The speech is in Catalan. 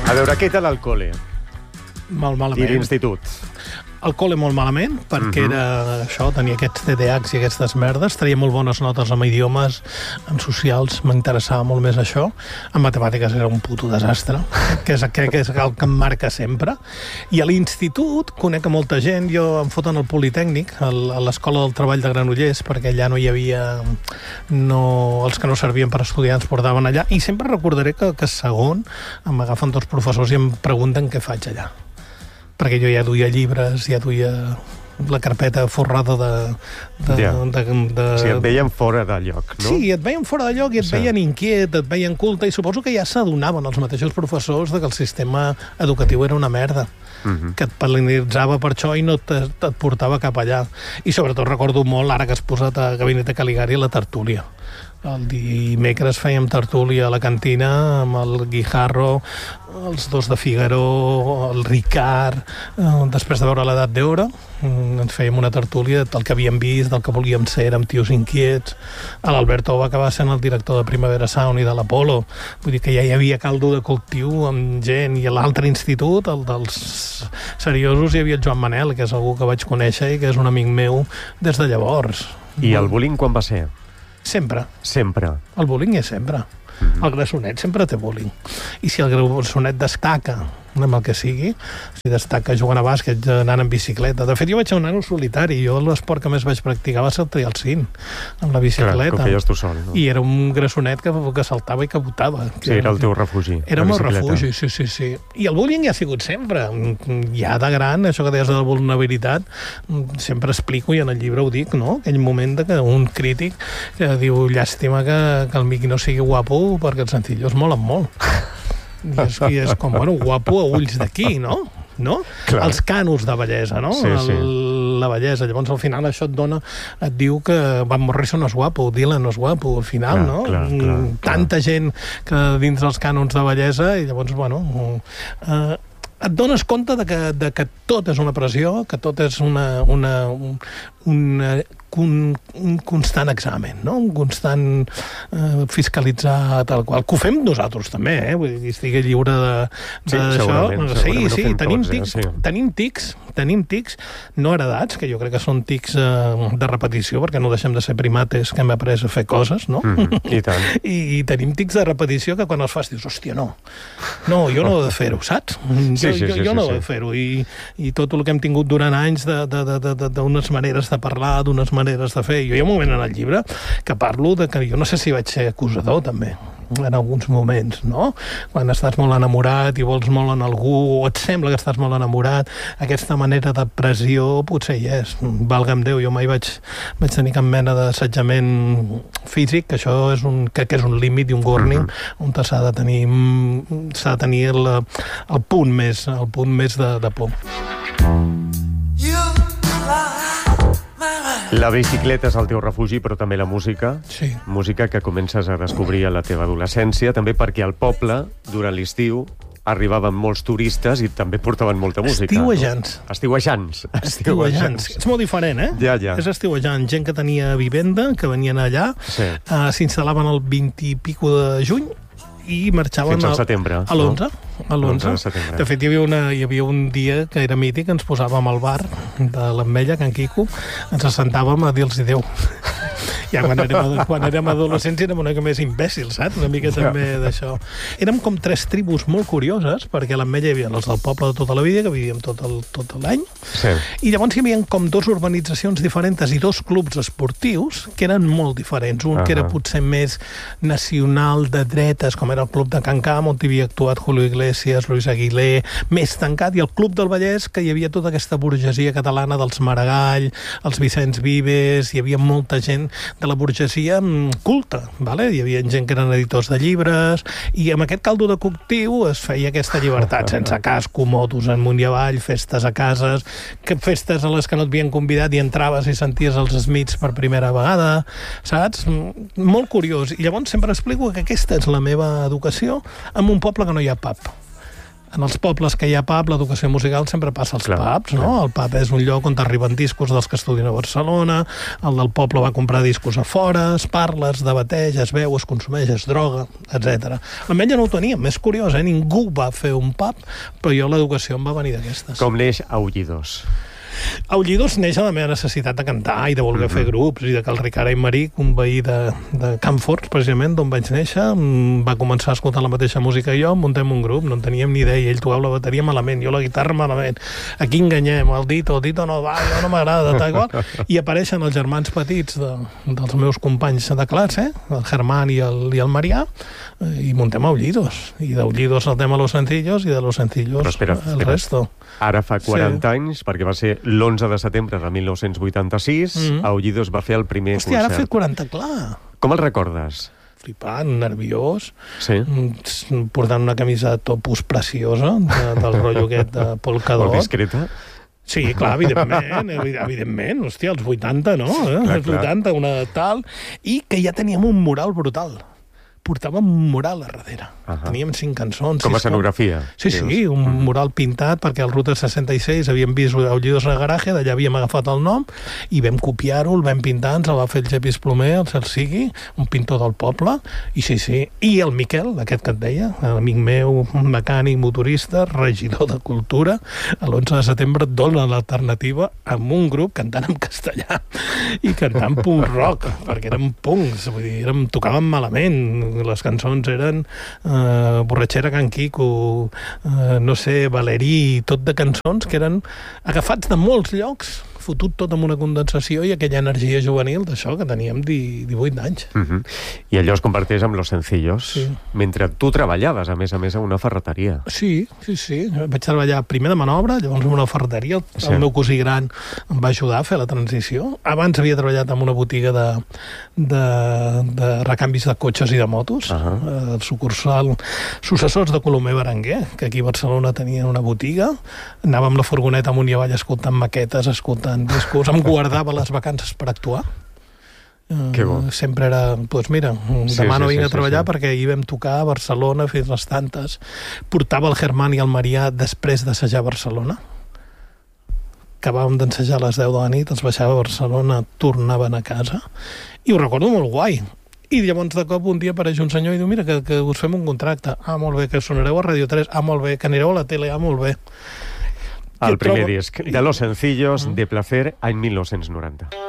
A veure, què tal al col·le? Molt malament. I l'institut? Al col·le molt malament, perquè era això, tenia aquests TDAHs i aquestes merdes, tenia molt bones notes en idiomes, en socials, m'interessava molt més això. En matemàtiques era un puto desastre, que és el que em marca sempre. I a l'institut conec a molta gent, jo em foten al Politècnic, a l'Escola del Treball de Granollers, perquè allà no hi havia... els que no servien per estudiants portaven allà, i sempre recordaré que segon m'agafen dos professors i em pregunten què faig allà. Perquè jo ja duia llibres, ja duia la carpeta forrada de... Sí, et veien fora de lloc, no? Sí, et veien fora de lloc i et veien inquiet, et veien culte, i suposo que ja s'adonaven els mateixos professors que el sistema educatiu era una merda, que et penalitzava per això i no et portava cap allà. I sobretot recordo molt, ara que has posat a Gabinet de Caligari, la tertúlia. El dimecres fèiem tertúlia a la cantina amb el Guijarro, els dos de Figaro, el Ricard, després de veure l'Edat d'Oro, ens fèiem una tertúlia del que havíem vist, del que volíem ser, érem tios inquiets. L'Alberto va acabar sent el director de Primavera Sound i de l'Apolo, vull dir que ja hi havia caldo de cultiu amb gent, i a l'altre institut, el dels seriosos, hi havia el Joan Manel, que és algú que vaig conèixer i que és un amic meu des de llavors. I el bullying quan va ser? Sempre. Sempre. El bullying és sempre. El grassonet sempre té bullying. I si el grassonet destaca amb el que sigui, si destaca jugant a bàsquet, anant en bicicleta. De fet, jo vaig ser un nano solitari. Jo l'esport que més vaig practicar va ser el trialcín, amb la bicicleta. Clar, que ho feies tu sol, no? I era un grassonet que saltava i que botava. Sí, era el teu refugi. Era el meu refugi, sí. I el bullying ja ha sigut sempre. Ja de gran, això que deies de la vulnerabilitat, sempre explico, i en el llibre ho dic, no? Aquell moment que un crític que diu, llàstima que el Miqui no sigui guapo perquè els sencillos molen molt. I és com, bueno, guapo a ulls d'aquí, no? Clar. Els cànons de bellesa, no? Sí. La bellesa. Llavors, al final, això et diu que Van Morrison no és guapo, Dylan no és guapo, al final, no? Clar. Tanta gent que dins dels cànons de bellesa, i llavors, bueno... et dones compte de que tot és una pressió, que tot és un constant examen, no? Un constant fiscalitzar tal qual. Que ho fem nosaltres també, vull dir, estigui lliure d'això. Sí, tenim tics no heredats, que jo crec que són tics de repetició, perquè no deixem de ser primates que hem après a fer coses, no? I tant. I tenim tics de repetició que quan els fas dius, hòstia, no, jo no he de fer-ho, saps? Jo no he de fer-ho. I tot el que hem tingut durant anys d'unes maneres de parlar, d'unes maneres de fer. Jo hi ha un moment en el llibre que parlo de que jo no sé si vaig ser acusador, també, en alguns moments, no? Quan estàs molt enamorat i vols molt en algú, o et sembla que estàs molt enamorat, aquesta manera de pressió potser hi és. Valga'm Déu, jo mai vaig tenir cap mena d'assetjament físic, que això és crec que és un límit i un warning on s'ha de tenir el punt més de por. La bicicleta és el teu refugi, però també la música. Sí. Música que comences a descobrir a la teva adolescència, també perquè al poble, durant l'estiu, arribaven molts turistes i també portaven molta música. Estiuejants. Estiuejants. És molt diferent, Ja. És estiuejant. Gent que tenia vivenda, que venien allà, s'instal·laven el 20 i pico de juny, i marxaven fins al setembre, a l'11. de setembre. De fet, hi havia un dia que era mític, ens posàvem al bar de l'Ametlla, Can Quico, ens assentàvem a dir-los adéu. Ja quan érem adolescents érem una mica més imbècils, saps? Una mica també d'això. Érem com tres tribus molt curioses, perquè a l'Ametlla hi havia els del poble de tota la vida, que vivíem tot l'any, i llavors hi havia com dos urbanitzacions diferents i dos clubs esportius que eren molt diferents. Un que era potser més nacional, de dretes, com era el club de Can Camp, on hi havia actuat Julio Iglesias, Luis Aguilé, més tancat, i el Club del Vallès, que hi havia tota aquesta burgesia catalana dels Maragall, els Vicenç Vives, hi havia molta gent de la burgesia culta, vale? Hi havia gent que eren editors de llibres, i amb aquest caldo de cultiu es feia aquesta llibertat, sense casco, motos amunt i avall, festes a cases, festes a les que no et havien convidat i entraves i senties els Smiths per primera vegada, saps? Molt curiós. I llavors sempre explico que aquesta és la meva educació en un poble que no hi ha pub. En els pobles que hi ha pub, l'educació musical sempre passa als pubs, no? El pub és un lloc on arriben discos dels que estudien a Barcelona, el del poble va comprar discos a fora, es parla, es debateix, es veu, es consumeix, es droga, etc. L'Ametlla no ho tenia, més curiós, ningú va fer un pub, però jo l'educació em va venir d'aquestes. Com neix Aullidos? Aullidos neix a la meva necessitat de cantar i de voler fer grups, i de que el Ricard Aymeric, un veí de Campforts, precisament, d'on vaig néixer, va començar a escoltar la mateixa música que jo, muntem un grup, no en teníem ni idea, ell tocava la bateria malament, jo la guitarra malament, aquí enganyem, el Dito no va, jo no m'agrada, tal igual, i apareixen els germans petits dels meus companys de classe, el Germán i el Marià, i muntem Aullidos, i d'Aullidos saltem a Los Sencillos, i de Los Sencillos el resto. Ara fa 40 anys, perquè va ser l'11 de setembre de 1986, Aullidos va fer el primer concert. Hòstia, ara ha fet 40, clar. Com el recordes? Flipant, nerviós, sí. Portant una camisa de topus preciosa, del rotllo aquest de polkadot. Molt discreta? Sí, clar, evidentment. Hòstia, els 80, no? Clar, els 80, una tal... I que ja teníem un mural brutal. Portàvem un mural a darrere. Teníem 5 cançons. Com a escenografia. Sí, un mural pintat, perquè al Ruta 66 havíem vist Aullidos en el garatge, d'allà havíem agafat el nom, i vam copiar-ho, el vam pintar, ens el va fer el Gepis Plomer, el Cel Sigui, un pintor del poble, i sí. I el Miquel, aquest que et deia, amic meu, mecànic, motorista, regidor de cultura, l'11 de setembre et dona l'alternativa amb un grup cantant en castellà i cantant punk rock, perquè érem punks, vull dir, tocàvem malament, les cançons eren Borratxera Can Quico, no sé, Valerí, tot de cançons que eren agafats de molts llocs, fotut tot amb una condensació i aquella energia juvenil d'això que teníem 18 anys. I allò es converteix en Los Sencillos, mentre tu treballaves, a més, a una ferreteria. Sí. Vaig treballar primer de manobra, llavors en una ferreteria. El meu cosí gran em va ajudar a fer la transició. Abans havia treballat en una botiga de recanvis de cotxes i de motos, el successors de Colomer Berenguer, que aquí a Barcelona tenien una botiga. Anàvem la furgoneta amunt i avall escoltant maquetes, escoltant discos, em guardava les vacances per actuar. Que bo. Sempre era, doncs mira, demà no vinc a treballar perquè hi vam tocar a Barcelona fins les tantes. Portava el Germán i el Marià després d'assajar a Barcelona. Acabàvem d'ensejar a les 10 de la nit, els baixava a Barcelona, tornaven a casa, i ho recordo molt guai. I llavors de cop un dia apareix un senyor i diu, mira, que us fem un contracte. Ah, molt bé, que sonareu a Radio 3. Ah, molt bé, que anireu a la tele. Ah, molt bé. El primer disc de Los Sencillos, de Placer, any 1990.